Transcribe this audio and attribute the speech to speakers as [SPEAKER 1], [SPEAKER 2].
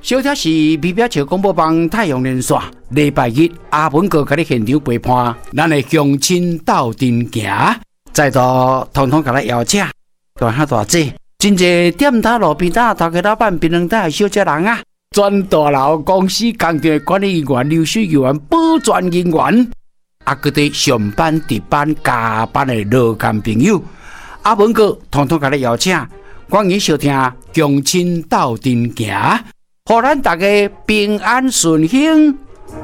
[SPEAKER 1] 小贴士，美表桥广播帮太阳连线，礼拜日阿文哥甲你现场陪伴，咱的乡亲斗阵行，再度统统甲咱邀请，大兄大姐，真侪店头路边摊头家老板、槟榔摊的小姐人啊，全大楼公司工厂的管理人员、流水人员、保全人员，啊，佮啲上班、值班、加班的劳工朋友，阿文哥统统甲你邀请，欢迎收听乡亲斗阵行。互咱大家平安顺幸，